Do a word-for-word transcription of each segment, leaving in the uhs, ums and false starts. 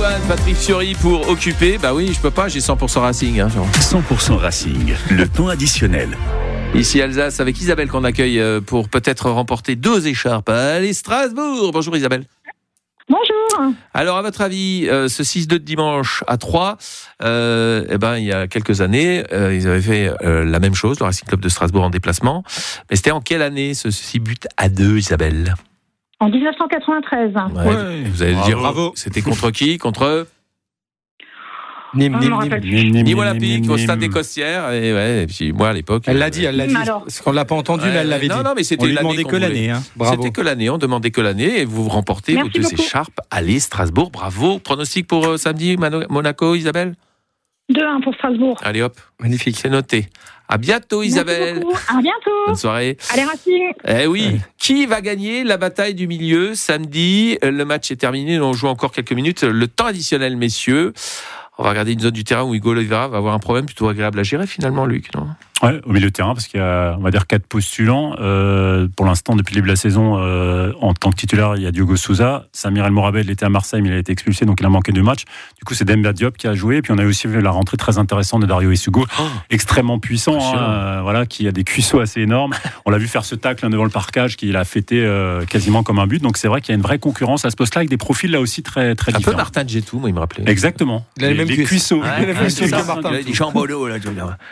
Balavoine, Patrick Fiori pour occuper. Bah oui, je peux pas, j'ai cent pour cent Racing. Hein, cent pour cent Racing, le temps additionnel. Ici Alsace avec Isabelle qu'on accueille pour peut-être remporter deux écharpes. Allez Strasbourg. Bonjour Isabelle. Bonjour. Alors à votre avis, euh, ce six deux de dimanche à Troyes, euh, eh ben, il y a quelques années, euh, ils avaient fait euh, la même chose, le Racing Club de Strasbourg en déplacement. Mais c'était en quelle année ce six buts à deux, Isabelle ? En dix-neuf cent quatre-vingt-treize. Ouais, ouais. Vous allez bravo. dire bravo. C'était contre qui ? Contre Nîmes, Nîmes, Nîmes, Nîmes Olympique au stade des Costières. Et ouais, et puis moi à l'époque. Elle l'a dit, elle l'a dit. Parce qu'on l'a pas entendu, ouais, mais elle l'avait non, dit. Non, mais c'était on lui l'année demandait que l'année. Hein. C'était que l'année. On demandait que l'année et vous remportez Merci vos deux beaucoup. écharpes. Allez Strasbourg, bravo. Pronostic pour euh, samedi, Mano- Monaco, Isabelle. deux un pour Strasbourg. Allez hop, magnifique, c'est noté. À bientôt Isabelle. Merci beaucoup. À bientôt. Bonne soirée. Allez Racing. Eh oui, ouais. Qui va gagner la bataille du milieu samedi ? Le match est terminé, on joue encore quelques minutes. Le temps additionnel, messieurs. On va regarder une zone du terrain où Hugo Oliveira va avoir un problème plutôt agréable à gérer finalement, Luc, non ? Ouais, au milieu de terrain, parce qu'il y a, on va dire, quatre postulants. Euh, pour l'instant, depuis le début de la saison, euh, en tant que titulaire, il y a Diogo Sousa. Samir El Mourabet, il était à Marseille, mais il a été expulsé, donc il a manqué deux matchs. Du coup, c'est Demba Diop qui a joué. Et puis, on a aussi vu la rentrée très intéressante de Dario Issugo, oh, extrêmement puissant, hein, euh, voilà, qui a des cuisseaux assez énormes. On l'a vu faire ce tacle hein, devant le parquage, qu'il a fêté euh, quasiment comme un but. Donc, c'est vrai qu'il y a une vraie concurrence à ce poste-là, avec des profils là aussi très, très un différents. Un peu Martin Djetou, moi, il me rappelait. Exactement. Il a les, les mêmes cuisseaux. Ouais, il a les mêmes cuisseaux que Martin. Il a des chambolos, là,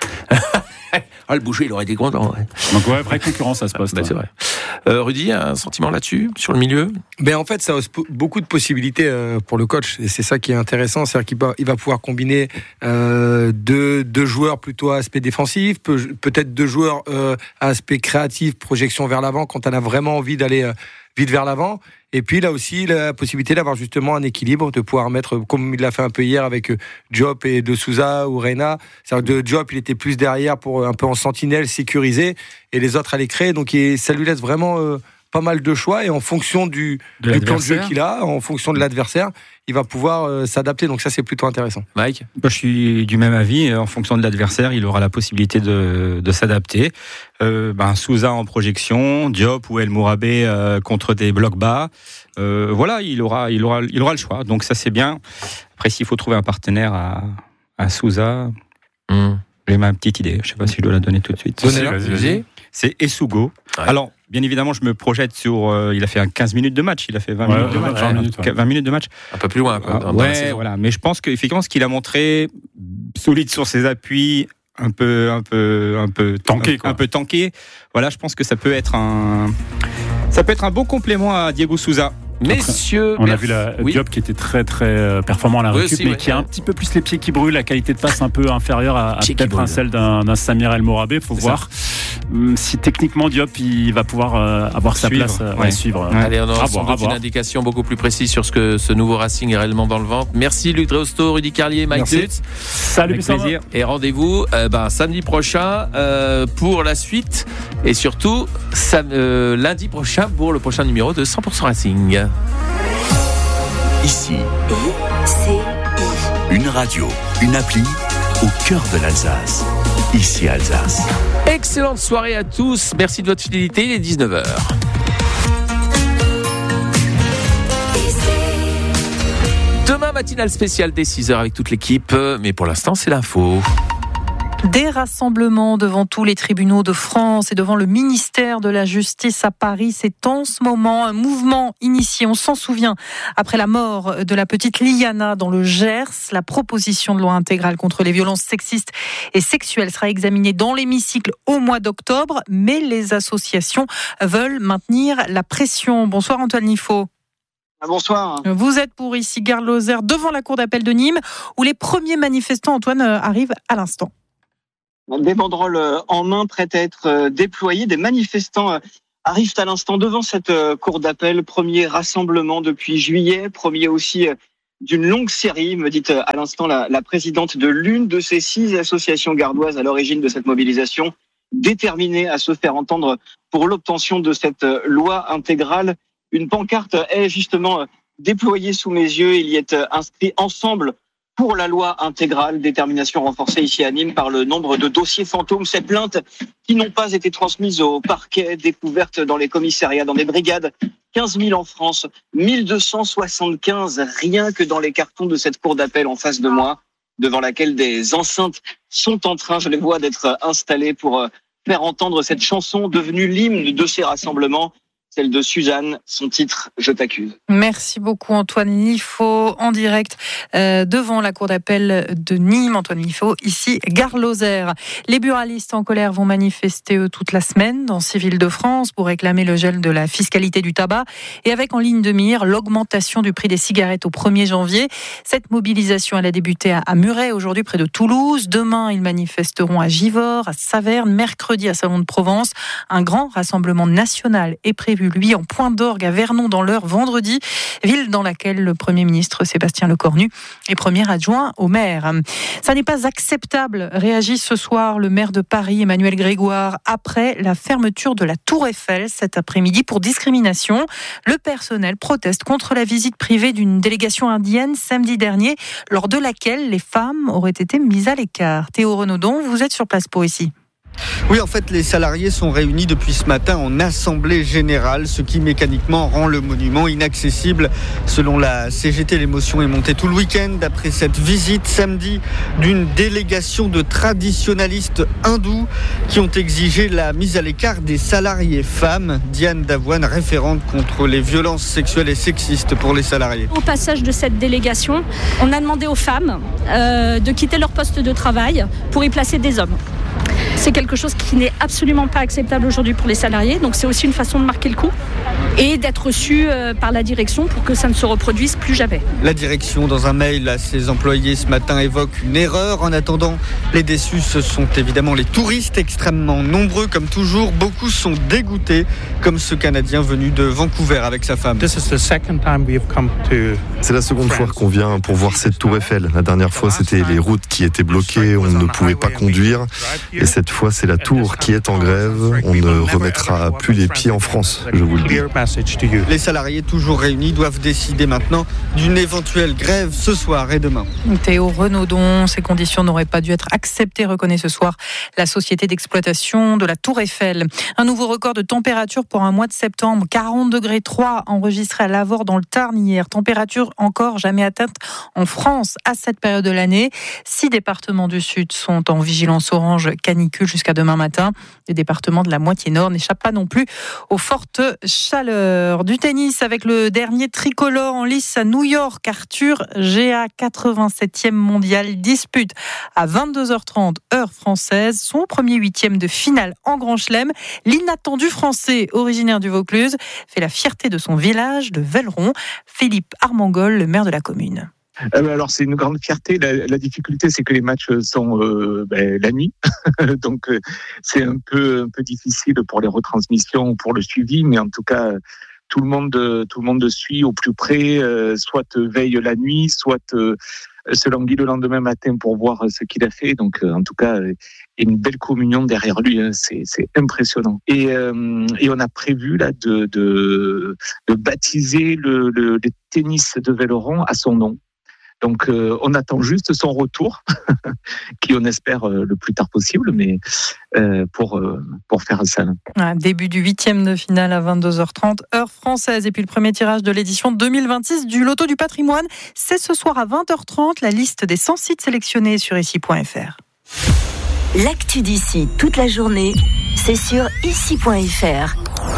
ah, le boucher, il aurait été content. Ouais. Donc, ouais, vraie concurrence à ce poste. Bah, c'est vrai. Euh, Rudy, un sentiment là-dessus, sur le milieu ? Ben, en fait, ça a beaucoup de possibilités euh, pour le coach. Et c'est ça qui est intéressant. C'est-à-dire qu'il va, il va pouvoir combiner euh, deux, deux joueurs plutôt à aspect défensif, peut, peut-être deux joueurs euh, à aspect créatif, projection vers l'avant, quand on a vraiment envie d'aller euh, vite vers l'avant. Et puis là aussi, la possibilité d'avoir justement un équilibre, de pouvoir mettre, comme il l'a fait un peu hier avec Diop et De Souza ou Reina. C'est-à-dire que Diop, il était plus derrière pour un peu en sentinelle, sécurisé, et les autres allaient créer. Donc ça lui laisse vraiment euh, pas mal de choix. Et en fonction du, du plan de jeu qu'il a, en fonction de l'adversaire, il va pouvoir euh, s'adapter. Donc ça, c'est plutôt intéressant. Mike ? Moi, je suis du même avis. En fonction de l'adversaire, il aura la possibilité de, de s'adapter. Euh, ben, Souza en projection, Diop ou El Mourabet euh, contre des blocs bas. Euh, voilà, il aura, il aura, il aura le choix. Donc ça, c'est bien. Après, s'il faut trouver un partenaire à, à Souza, mm. j'ai ma petite idée. Je ne sais pas si je dois la donner tout de suite. Donnez-la. Vas-y, vas-y. C'est Essugo. Ouais. Alors, bien évidemment, je me projette sur. Euh, il a fait quinze minutes de match. Il a fait vingt, ouais, minutes, de match, vingt, minutes, ouais. vingt minutes de match. Un peu plus loin, quoi. Ah, ouais, voilà. Mais je pense qu'effectivement, ce qu'il a montré, solide sur ses appuis, un peu, un peu, un peu tanké, un, quoi. un peu tanké. Voilà, je pense que ça peut être un, ça peut être un bon complément à Diego Souza. Messieurs, on merci. a vu la oui. Diop qui était très très performant à la oui, récup, aussi, mais ouais, qui a ouais. un petit peu plus les pieds qui brûlent, la qualité de passe un peu inférieure à, à peut-être à celle d'un, d'un Samir El Mourabet. Il faut c'est voir ça. Si techniquement Diop il va pouvoir euh, avoir suivre. sa place à ouais. suivre. Ouais. Allez, on aura sans doute une indication beaucoup plus précise sur ce que ce nouveau Racing est réellement dans le ventre. Merci Luc Dreosto, Rudy Carlier, Mike Lutz. Salut, avec plaisir. Et rendez-vous euh, ben, samedi prochain euh, pour la suite et surtout sam- euh, lundi prochain pour le prochain numéro de cent pour cent Racing. Ici, I C I. Une radio, une appli au cœur de l'Alsace. Ici Alsace. Excellente soirée à tous. Merci de votre fidélité. Il est dix-neuf heures. Demain, matinale spéciale dès six heures avec toute l'équipe. Mais pour l'instant, c'est l'info. Des rassemblements devant tous les tribunaux de France et devant le ministère de la Justice à Paris. C'est en ce moment un mouvement initié, on s'en souvient, après la mort de la petite Liana dans le Gers. La proposition de loi intégrale contre les violences sexistes et sexuelles sera examinée dans l'hémicycle au mois d'octobre, mais les associations veulent maintenir la pression. Bonsoir Antoine Nifo. Bonsoir. Vous êtes pour ici Gare Lozère devant la cour d'appel de Nîmes où les premiers manifestants, Antoine, arrivent à l'instant. Des banderoles en main prêtes à être déployées. Des manifestants arrivent à l'instant devant cette cour d'appel. Premier rassemblement depuis juillet, premier aussi d'une longue série, me dit à l'instant la, la présidente de l'une de ces six associations gardoises à l'origine de cette mobilisation, déterminée à se faire entendre pour l'obtention de cette loi intégrale. Une pancarte est justement déployée sous mes yeux. Il y est inscrit « Ensemble pour la loi intégrale. Détermination renforcée ici à Nîmes par le nombre de dossiers fantômes. Ces plaintes qui n'ont pas été transmises au parquet, découvertes dans les commissariats, dans les brigades. quinze mille en France, mille deux cent soixante-quinze rien que dans les cartons de cette cour d'appel en face de moi, devant laquelle des enceintes sont en train, je les vois, d'être installées pour faire entendre cette chanson devenue l'hymne de ces rassemblements. Celle de Suzanne, son titre « Je t'accuse ». Merci beaucoup Antoine Liffaut, en direct euh, devant la cour d'appel de Nîmes. Antoine Liffaut, ici, Gare Lozère. Les buralistes en colère vont manifester eux, toute la semaine dans six villes de France pour réclamer le gel de la fiscalité du tabac et avec en ligne de mire l'augmentation du prix des cigarettes au premier janvier. Cette mobilisation, elle a débuté à Muret, aujourd'hui près de Toulouse. Demain, ils manifesteront à Givors, à Saverne, mercredi à Salon de Provence. Un grand rassemblement national est prévu, lui, en point d'orgue à Vernon dans l'Eure vendredi, ville dans laquelle le Premier ministre Sébastien Lecornu est premier adjoint au maire. Ça n'est pas acceptable, réagit ce soir le maire de Paris, Emmanuel Grégoire, après la fermeture de la Tour Eiffel cet après-midi pour discrimination. Le personnel proteste contre la visite privée d'une délégation indienne samedi dernier, lors de laquelle les femmes auraient été mises à l'écart. Théo Renaudon, vous êtes sur place pour ici. Oui, en fait, les salariés sont réunis depuis ce matin en assemblée générale, ce qui mécaniquement rend le monument inaccessible. Selon la C G T, l'émotion est montée tout le week-end après cette visite samedi d'une délégation de traditionalistes hindous qui ont exigé la mise à l'écart des salariés femmes. Diane Davoine, référente contre les violences sexuelles et sexistes pour les salariés. Au passage de cette délégation, on a demandé aux femmes euh, de quitter leur poste de travail pour y placer des hommes. C'est quelque chose qui n'est absolument pas acceptable aujourd'hui pour les salariés, donc c'est aussi une façon de marquer le coup et d'être reçu par la direction pour que ça ne se reproduise plus jamais. La direction, dans un mail à ses employés ce matin, évoque une erreur. En attendant, les déçus, ce sont évidemment les touristes, extrêmement nombreux comme toujours. Beaucoup sont dégoûtés, comme ce Canadien venu de Vancouver avec sa femme. C'est la seconde fois qu'on vient pour voir cette tour Eiffel. La dernière fois, c'était les routes qui étaient bloquées, on ne pouvait pas conduire. Et cette fois, c'est la tour qui est en grève. On ne remettra plus les pieds en France, je vous le dis. Les salariés toujours réunis doivent décider maintenant d'une éventuelle grève ce soir et demain. Théo Renaudon, ces conditions n'auraient pas dû être acceptées, reconnaît ce soir la société d'exploitation de la Tour Eiffel. Un nouveau record de température pour un mois de septembre, quarante degrés trois enregistré à Lavore dans le Tarn hier. Température encore jamais atteinte en France à cette période de l'année. Six départements du Sud sont en vigilance orange canicule jusqu'à demain matin. Les départements de la moitié nord n'échappent pas non plus aux fortes chaleurs. Du tennis avec le dernier tricolore en lice à New York. Arthur Géa, quatre-vingt-septième mondial, dispute à vingt-deux heures trente heure française son premier huitième de finale en Grand Chelem. L'inattendu français originaire du Vaucluse fait la fierté de son village de Velleron. Philippe Armangol, le maire de la commune. Alors c'est une grande fierté. La, la difficulté, c'est que les matchs sont euh, ben, la nuit, donc euh, c'est un peu un peu difficile pour les retransmissions, pour le suivi, mais en tout cas tout le monde tout le monde suit au plus près, euh, soit veille la nuit, soit euh, se languit le lendemain matin pour voir ce qu'il a fait. Donc euh, en tout cas, il y a une belle communion derrière lui. Hein. C'est c'est impressionnant. Et euh, et on a prévu là de de, de baptiser le, le, le tennis de Velleron à son nom. Donc, euh, on attend juste son retour, qui on espère euh, le plus tard possible, mais euh, pour euh, pour faire ça. Ah, début du huitième de finale à vingt-deux heures trente, heure française. Et puis le premier tirage de l'édition deux mille vingt-six du Loto du Patrimoine, c'est ce soir à vingt heures trente. La liste des cent sites sélectionnés sur ici point f r. L'actu d'ici toute la journée, c'est sur ici point f r.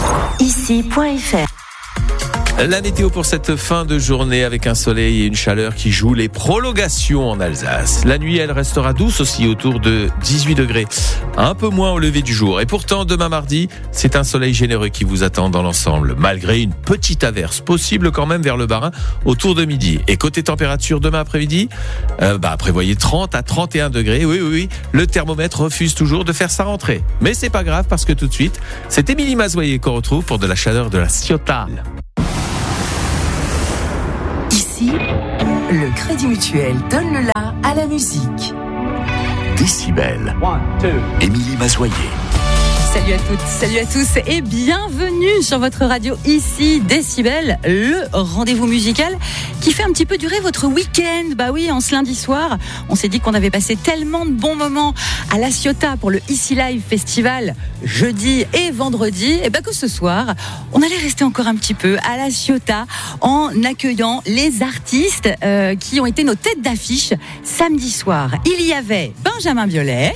ici point f r. La météo pour cette fin de journée avec un soleil et une chaleur qui jouent les prolongations en Alsace. La nuit, elle restera douce aussi autour de dix-huit degrés. Un peu moins au lever du jour. Et pourtant, demain mardi, c'est un soleil généreux qui vous attend dans l'ensemble, malgré une petite averse possible quand même vers le Bas-Rhin autour de midi. Et côté température, demain après-midi, euh, bah, prévoyez trente à trente et un degrés. Oui, oui, oui. Le thermomètre refuse toujours de faire sa rentrée. Mais c'est pas grave parce que tout de suite, c'est Émilie Mazoyer qu'on retrouve pour de la chaleur de la Ciotat. Ici, le Crédit Mutuel donne le la à la musique. Décibel. Émilie Mazoyer. Salut à toutes, salut à tous et bienvenue sur votre radio ici Décibel, le rendez-vous musical qui fait un petit peu durer votre week-end. Bah oui, en ce lundi soir, on s'est dit qu'on avait passé tellement de bons moments à La Ciotat pour le Ici Live Festival jeudi et vendredi, et bah que ce soir, on allait rester encore un petit peu à La Ciotat en accueillant les artistes euh, qui ont été nos têtes d'affiche samedi soir. Il y avait Benjamin Biolay.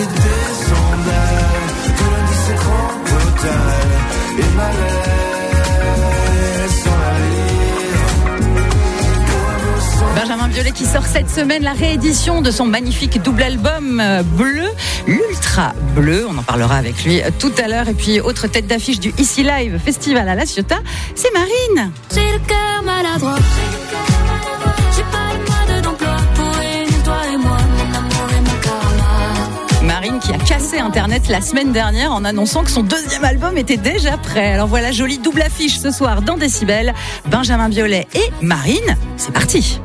Benjamin Biolay qui sort cette semaine la réédition de son magnifique double album bleu, l'Ultra Bleu. On en parlera avec lui tout à l'heure. Et puis, autre tête d'affiche du Ici Live Festival à La Ciotat, c'est Marine. J'ai le cœur maladroit. J'ai pas le mode d'emploi pour réunir toi et moi, mon amour et mon karma. Marine qui a cassé Internet la semaine dernière en annonçant que son deuxième album était déjà prêt. Alors voilà, jolie double affiche ce soir dans Décibel. Benjamin Biolay et Marine, c'est parti.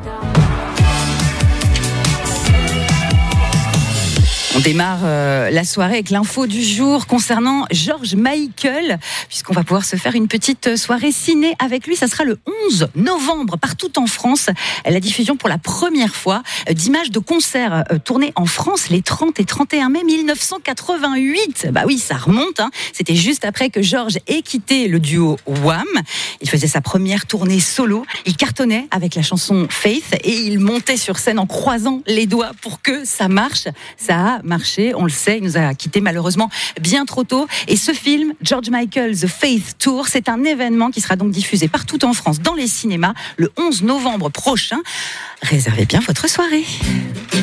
On démarre euh, la soirée avec l'info du jour concernant George Michael, puisqu'on va pouvoir se faire une petite soirée ciné avec lui. Ça sera le onze novembre partout en France. La diffusion pour la première fois d'images de concerts euh, tournés en France les trente et trente et un mai mille neuf cent quatre-vingt-huit. Bah oui, ça remonte. Hein. C'était juste après que George ait quitté le duo Wham. Il faisait sa première tournée solo. Il cartonnait avec la chanson Faith et il montait sur scène en croisant les doigts pour que ça marche. Ça a marché, on le sait, il nous a quittés malheureusement bien trop tôt. Et ce film, George Michael The Faith Tour, c'est un événement qui sera donc diffusé partout en France dans les cinémas le onze novembre prochain. Réservez bien votre soirée.